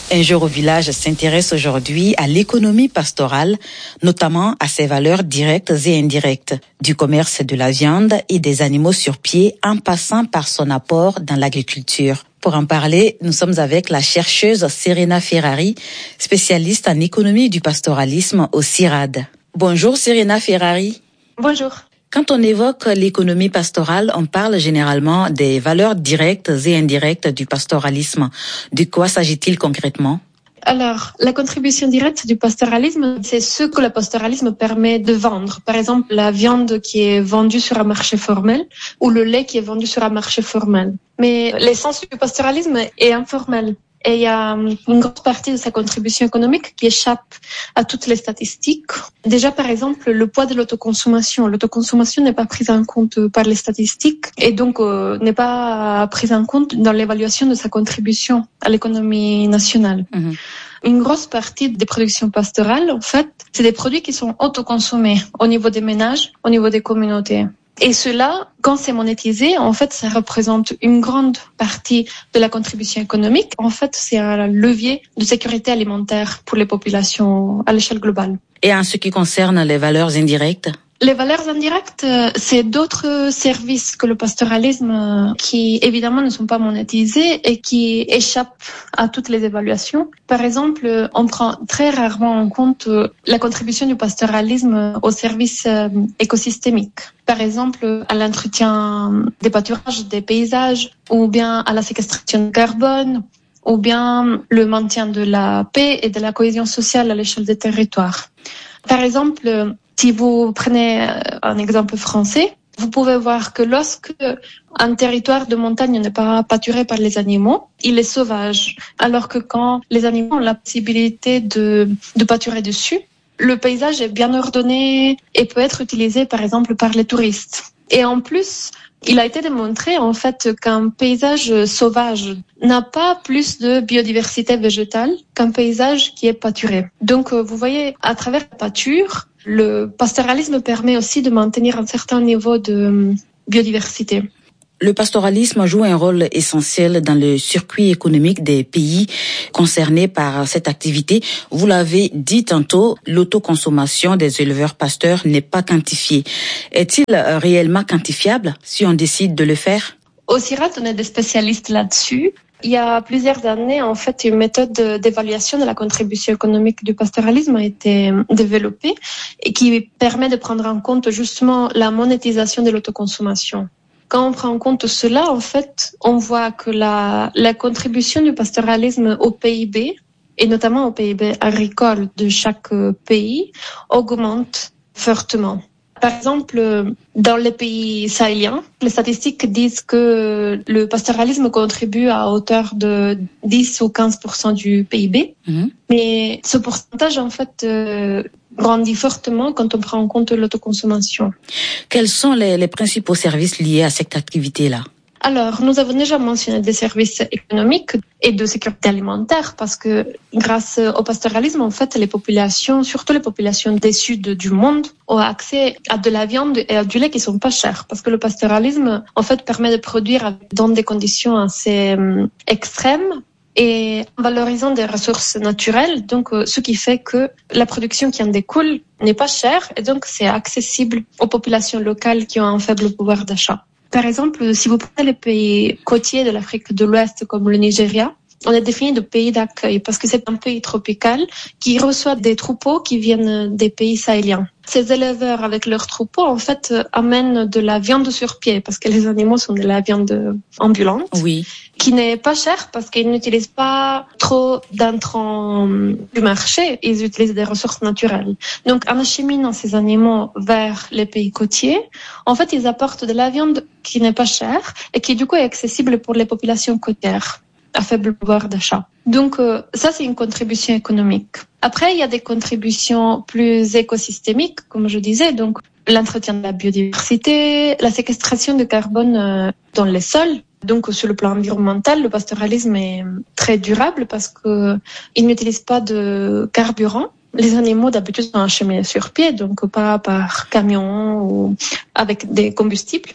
Un jour au village s'intéresse aujourd'hui à l'économie pastorale, notamment à ses valeurs directes et indirectes, du commerce de la viande et des animaux sur pied en passant par son apport dans l'agriculture. Pour en parler, nous sommes avec la chercheuse Serena Ferrari, spécialiste en économie du pastoralisme au CIRAD. Bonjour Serena Ferrari. Bonjour. Quand on évoque l'économie pastorale, on parle généralement des valeurs directes et indirectes du pastoralisme. De quoi s'agit-il concrètement ? Alors, la contribution directe du pastoralisme, c'est ce que le pastoralisme permet de vendre. Par exemple, la viande qui est vendue sur un marché formel ou le lait qui est vendu sur un marché formel. Mais l'essence du pastoralisme est informelle. Et il y a une grande partie de sa contribution économique qui échappe à toutes les statistiques. Déjà, par exemple, le poids de l'autoconsommation. L'autoconsommation n'est pas prise en compte par les statistiques et donc n'est pas prise en compte dans l'évaluation de sa contribution à l'économie nationale. Une grosse partie des productions pastorales, en fait, c'est des produits qui sont autoconsommés au niveau des ménages, au niveau des communautés. Et cela, quand c'est monétisé, en fait, ça représente une grande partie de la contribution économique. En fait, c'est un levier de sécurité alimentaire pour les populations à l'échelle globale. Et en ce qui concerne les valeurs indirectes ? Les valeurs indirectes, c'est d'autres services que le pastoralisme qui, évidemment, ne sont pas monétisés et qui échappent à toutes les évaluations. Par exemple, on prend très rarement en compte la contribution du pastoralisme aux services écosystémiques. Par exemple, à l'entretien des pâturages, des paysages, ou bien à la séquestration de carbone, ou bien le maintien de la paix et de la cohésion sociale à l'échelle des territoires. Par exemple, si vous prenez un exemple français, vous pouvez voir que lorsque un territoire de montagne n'est pas pâturé par les animaux, il est sauvage. Alors que quand les animaux ont la possibilité de pâturer dessus, le paysage est bien ordonné et peut être utilisé par exemple par les touristes. Et en plus, il a été démontré en fait qu'un paysage sauvage n'a pas plus de biodiversité végétale qu'un paysage qui est pâturé. Donc vous voyez, à travers la pâture, le pastoralisme permet aussi de maintenir un certain niveau de biodiversité. Le pastoralisme joue un rôle essentiel dans le circuit économique des pays concernés par cette activité. Vous l'avez dit tantôt, l'autoconsommation des éleveurs pasteurs n'est pas quantifiée. Est-il réellement quantifiable si on décide de le faire ? Au CIRAD, on est des spécialistes là-dessus. Il y a plusieurs années, en fait, une méthode d'évaluation de la contribution économique du pastoralisme a été développée et qui permet de prendre en compte justement la monétisation de l'autoconsommation. Quand on prend en compte cela, en fait, on voit que la contribution du pastoralisme au PIB, et notamment au PIB agricole de chaque pays, augmente fortement. Par exemple, dans les pays sahéliens, les statistiques disent que le pastoralisme contribue à hauteur de 10 ou 15% du PIB. Mais ce pourcentage, en fait, grandit fortement quand on prend en compte l'autoconsommation. Quels sont les principaux services liés à cette activité-là ? Alors, nous avons déjà mentionné des services économiques et de sécurité alimentaire parce que grâce au pastoralisme, en fait, les populations, surtout les populations des sud du monde, ont accès à de la viande et à du lait qui sont pas chers parce que le pastoralisme, en fait, permet de produire dans des conditions assez extrêmes et en valorisant des ressources naturelles, donc ce qui fait que la production qui en découle n'est pas chère et donc c'est accessible aux populations locales qui ont un faible pouvoir d'achat. Par exemple, si vous prenez les pays côtiers de l'Afrique de l'Ouest comme le Nigeria, on est défini de pays d'accueil parce que c'est un pays tropical qui reçoit des troupeaux qui viennent des pays sahéliens. Ces éleveurs avec leurs troupeaux, en fait, amènent de la viande sur pied parce que les animaux sont de la viande ambulante. Oui. Qui n'est pas chère parce qu'ils n'utilisent pas trop d'intrants du marché, ils utilisent des ressources naturelles. Donc, en acheminant ces animaux vers les pays côtiers, en fait, ils apportent de la viande qui n'est pas chère et qui, du coup, est accessible pour les populations côtières à faible pouvoir d'achat. Donc, ça, c'est une contribution économique. Après, il y a des contributions plus écosystémiques, comme je disais, donc l'entretien de la biodiversité, la séquestration de carbone dans les sols. Donc, sur le plan environnemental, le pastoralisme est très durable parce que il n'utilise pas de carburant. Les animaux, d'habitude, sont acheminés sur pied, donc pas par camion ou avec des combustibles.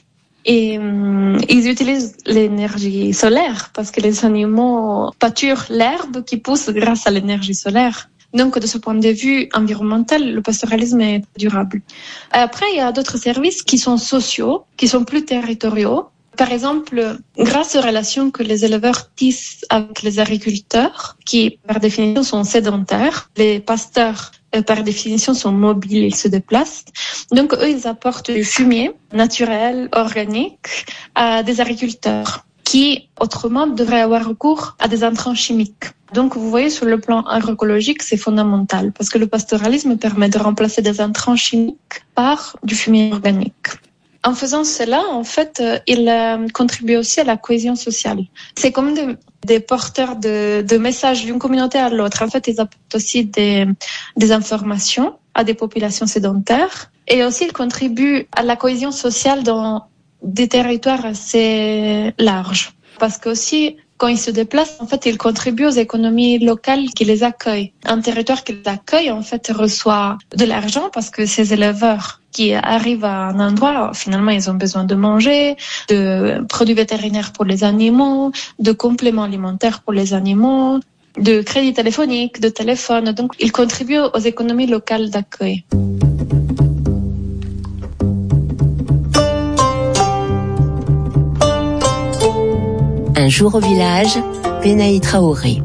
Et ils utilisent l'énergie solaire parce que les animaux pâturent l'herbe qui pousse grâce à l'énergie solaire. Donc, de ce point de vue environnemental, le pastoralisme est durable. Après, il y a d'autres services qui sont sociaux, qui sont plus territoriaux. Par exemple, grâce aux relations que les éleveurs tissent avec les agriculteurs, qui par définition sont sédentaires, les pasteurs par définition sont mobiles, ils se déplacent. Donc eux, ils apportent du fumier naturel, organique à des agriculteurs qui autrement devraient avoir recours à des intrants chimiques. Donc vous voyez, sur le plan agroécologique, c'est fondamental parce que le pastoralisme permet de remplacer des intrants chimiques par du fumier organique. En faisant cela, en fait, il contribue aussi à la cohésion sociale. C'est comme des porteurs de messages d'une communauté à l'autre. En fait, ils apportent aussi des informations à des populations sédentaires et aussi ils contribuent à la cohésion sociale dans des territoires assez larges. Parce que aussi, quand ils se déplacent, en fait, ils contribuent aux économies locales qui les accueillent. Un territoire qui les accueille, en fait, reçoit de l'argent parce que ces éleveurs qui arrivent à un endroit, finalement, ils ont besoin de manger, de produits vétérinaires pour les animaux, de compléments alimentaires pour les animaux, de crédits téléphoniques, de téléphones. Donc, ils contribuent aux économies locales d'accueil. Un jour au village, Benaï Traoré.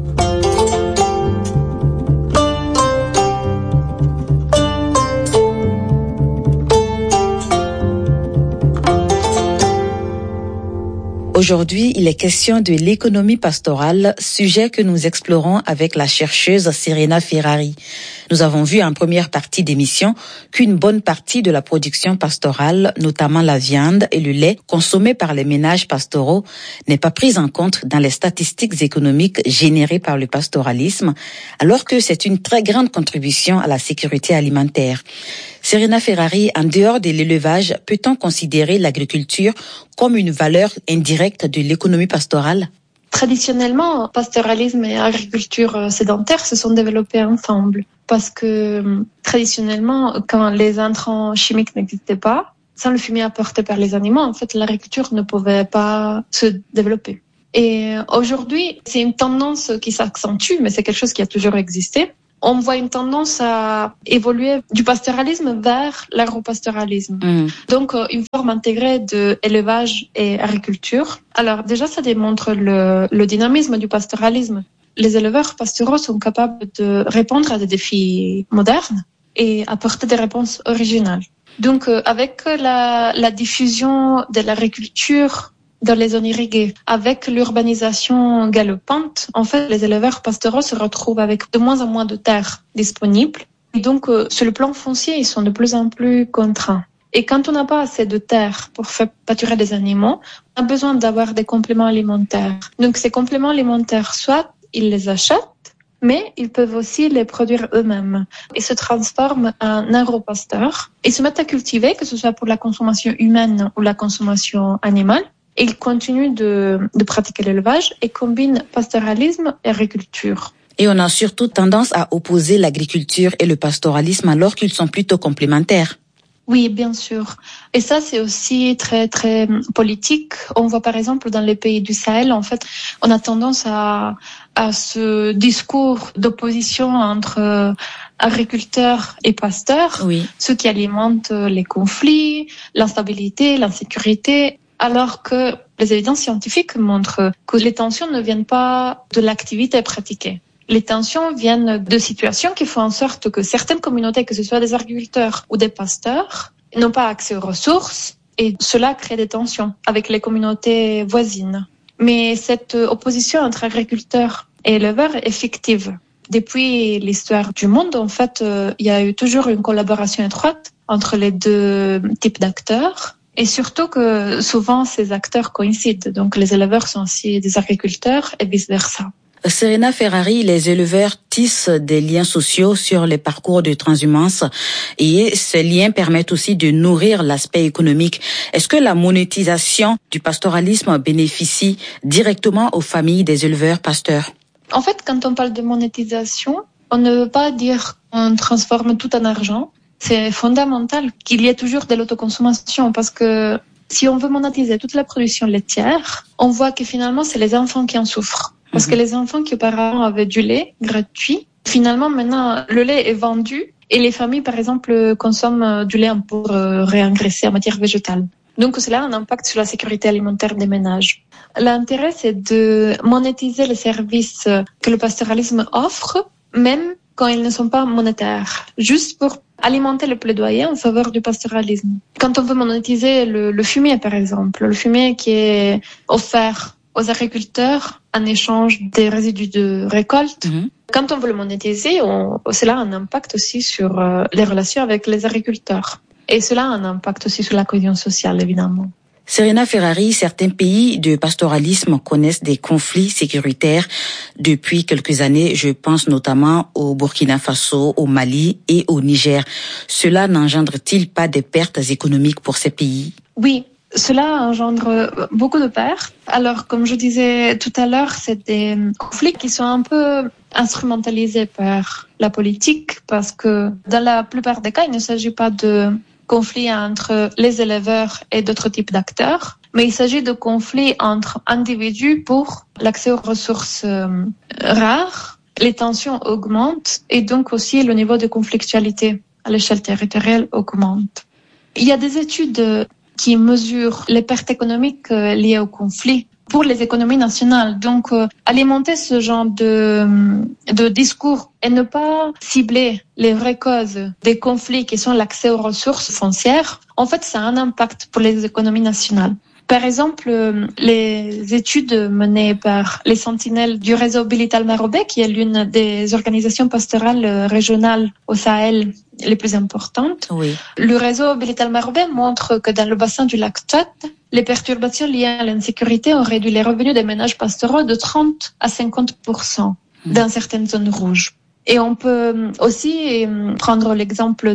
Aujourd'hui, il est question de l'économie pastorale, sujet que nous explorons avec la chercheuse Serena Ferrari. Nous avons vu en première partie d'émission qu'une bonne partie de la production pastorale, notamment la viande et le lait consommés par les ménages pastoraux, n'est pas prise en compte dans les statistiques économiques générées par le pastoralisme, alors que c'est une très grande contribution à la sécurité alimentaire. Serena Ferrari, en dehors de l'élevage, peut-on considérer l'agriculture comme une valeur indirecte de l'économie pastorale? Traditionnellement, pastoralisme et agriculture sédentaire se sont développés ensemble. Parce que traditionnellement, quand les intrants chimiques n'existaient pas, sans le fumier apporté par les animaux, en fait, l'agriculture ne pouvait pas se développer. Et aujourd'hui, c'est une tendance qui s'accentue, mais c'est quelque chose qui a toujours existé. On voit une tendance à évoluer du pastoralisme vers l'agropastoralisme. Donc, une forme intégrée de élevage et agriculture. Alors, déjà, ça démontre le dynamisme du pastoralisme. Les éleveurs pastoraux sont capables de répondre à des défis modernes et apporter des réponses originales. Donc, avec la diffusion de l'agriculture dans les zones irriguées, avec l'urbanisation galopante, en fait, les éleveurs pastoraux se retrouvent avec de moins en moins de terres disponibles. Et donc, sur le plan foncier, ils sont de plus en plus contraints. Et quand on n'a pas assez de terre pour faire pâturer des animaux, on a besoin d'avoir des compléments alimentaires. Donc, ces compléments alimentaires, soit ils les achètent, mais ils peuvent aussi les produire eux-mêmes. Ils se transforment en agropasteurs. Ils se mettent à cultiver, que ce soit pour la consommation humaine ou la consommation animale. Ils continuent de pratiquer l'élevage et combinent pastoralisme et agriculture. Et on a surtout tendance à opposer l'agriculture et le pastoralisme alors qu'ils sont plutôt complémentaires. Oui, bien sûr. Et ça, c'est aussi très, très politique. On voit par exemple dans les pays du Sahel, en fait, on a tendance à ce discours d'opposition entre agriculteurs et pasteurs, oui, ceux qui alimentent les conflits, l'instabilité, l'insécurité. Alors que les évidences scientifiques montrent que les tensions ne viennent pas de l'activité pratiquée. Les tensions viennent de situations qui font en sorte que certaines communautés, que ce soit des agriculteurs ou des pasteurs, n'ont pas accès aux ressources et cela crée des tensions avec les communautés voisines. Mais cette opposition entre agriculteurs et éleveurs est fictive. Depuis l'histoire du monde, en fait, il y a eu toujours une collaboration étroite entre les deux types d'acteurs. Et surtout que souvent ces acteurs coïncident. Donc les éleveurs sont aussi des agriculteurs et vice-versa. Serena Ferrari, les éleveurs tissent des liens sociaux sur les parcours de transhumance et ces liens permettent aussi de nourrir l'aspect économique. Est-ce que la monétisation du pastoralisme bénéficie directement aux familles des éleveurs pasteurs? En fait, quand on parle de monétisation, on ne veut pas dire qu'on transforme tout en argent. C'est fondamental qu'il y ait toujours de l'autoconsommation parce que Si on veut monétiser toute la production laitière, on voit que finalement, c'est les enfants qui en souffrent. Parce que les enfants qui auparavant avaient du lait gratuit, finalement, maintenant, le lait est vendu et les familles, par exemple, consomment du lait pour réengraisser en matière végétale. Donc, cela a un impact sur la sécurité alimentaire des ménages. L'intérêt, c'est de monétiser les services que le pastoralisme offre, même quand ils ne sont pas monétaires, juste pour alimenter le plaidoyer en faveur du pastoralisme. Quand on veut monétiser le fumier, par exemple, le fumier qui est offert aux agriculteurs en échange des résidus de récolte. Quand on veut le monétiser, cela a un impact aussi sur les relations avec les agriculteurs. Et cela a un impact aussi sur la cohésion sociale, évidemment. Serena Ferrari, certains pays de pastoralisme connaissent des conflits sécuritaires depuis quelques années. Je pense notamment au Burkina Faso, au Mali et au Niger. Cela n'engendre-t-il pas des pertes économiques pour ces pays? Oui. Cela engendre beaucoup de pertes. Alors, comme je disais tout à l'heure, c'est des conflits qui sont un peu instrumentalisés par la politique parce que dans la plupart des cas, il ne s'agit pas de conflits entre les éleveurs et d'autres types d'acteurs, mais il s'agit de conflits entre individus pour l'accès aux ressources rares. Les tensions augmentent et donc aussi le niveau de conflictualité à l'échelle territoriale augmente. Il y a des études qui mesurent les pertes économiques liées au conflit pour les économies nationales. Donc, alimenter ce genre de discours et ne pas cibler les vraies causes des conflits qui sont l'accès aux ressources foncières, en fait, ça a un impact pour les économies nationales. Par exemple, les études menées par les sentinelles du réseau Bilital Marobé, qui est l'une des organisations pastorales régionales au Sahel les plus importantes. Oui. Le réseau Bilital Marobé montre que dans le bassin du lac Tchad, les perturbations liées à l'insécurité ont réduit les revenus des ménages pastoraux de 30 à 50% dans certaines zones rouges. Et on peut aussi prendre l'exemple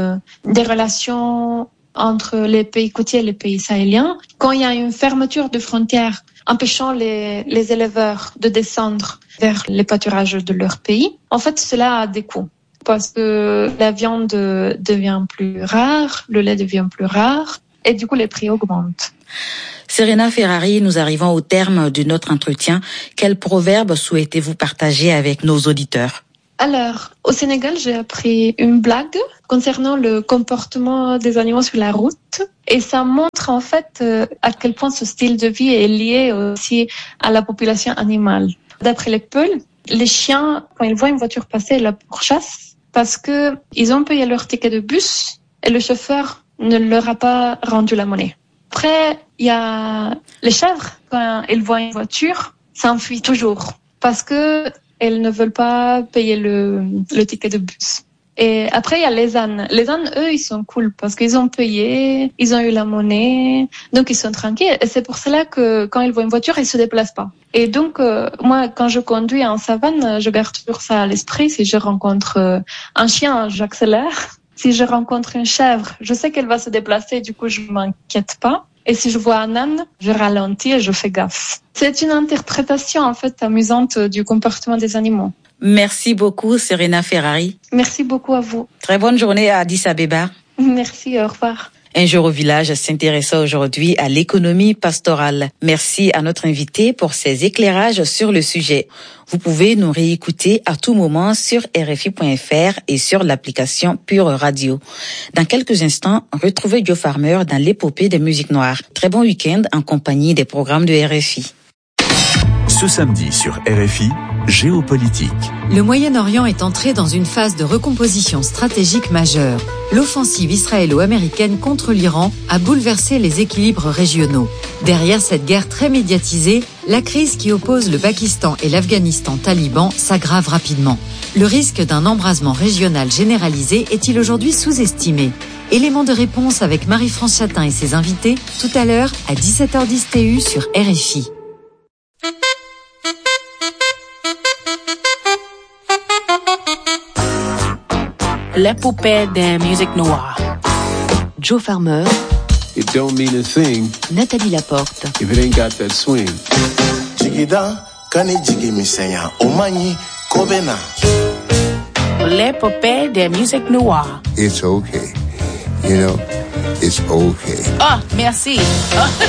des relations entre les pays côtiers et les pays sahéliens. Quand il y a une fermeture de frontières empêchant les éleveurs de descendre vers les pâturages de leur pays, en fait, cela a des coûts. Parce que la viande devient plus rare, le lait devient plus rare, et du coup, les prix augmentent. Serena Ferrari, nous arrivons au terme de notre entretien. Quel proverbe souhaitez-vous partager avec nos auditeurs? Alors, au Sénégal, j'ai appris une blague concernant le comportement des animaux sur la route. Et ça montre en fait à quel point ce style de vie est lié aussi à la population animale. D'après les Peuls, les chiens, quand ils voient une voiture passer, ils la pourchassent parce que ils ont payé leur ticket de bus et le chauffeur ne leur a pas rendu la monnaie. Après, il y a les chèvres, quand ils voient une voiture, s'enfuient toujours parce que elles ne veulent pas payer le ticket de bus. Et après, il y a les ânes. Les ânes, eux, ils sont cool parce qu'ils ont payé, ils ont eu la monnaie, donc ils sont tranquilles. Et c'est pour cela que quand ils voient une voiture, ils se déplacent pas. Et donc, moi, quand je conduis en savane, je garde toujours ça à l'esprit. Si je rencontre un chien, j'accélère. Si je rencontre une chèvre, je sais qu'elle va se déplacer, du coup, je m'inquiète pas. Et si je vois un âne, je ralentis et je fais gaffe. C'est une interprétation, en fait, amusante du comportement des animaux. Merci beaucoup, Serena Ferrari. Merci beaucoup à vous. Très bonne journée à Addis Abeba. Merci, au revoir. Un jour au village s'intéressa aujourd'hui à l'économie pastorale. Merci à notre invité pour ses éclairages sur le sujet. Vous pouvez nous réécouter à tout moment sur RFI.fr et sur l'application Pure Radio. Dans quelques instants, retrouvez Joe Farmer dans l'épopée des musiques noires. Très bon week-end en compagnie des programmes de RFI. Ce samedi sur RFI, géopolitique. Le Moyen-Orient est entré dans une phase de recomposition stratégique majeure. L'offensive israélo-américaine contre l'Iran a bouleversé les équilibres régionaux. Derrière cette guerre très médiatisée, la crise qui oppose le Pakistan et l'Afghanistan taliban s'aggrave rapidement. Le risque d'un embrasement régional généralisé est-il aujourd'hui sous-estimé? Élément de réponse avec Marie-France Chatin et ses invités tout à l'heure à 17h10 TU sur RFI. L'épopée des musiques noires. Joe Farmer. It don't mean a thing. Nathalie Laporte. If it ain't got that swing. Jigida, kani jigi misenya, omanyi, kobena. L'épopée des musiques noires. It's okay. You know, It's okay. Oh, merci.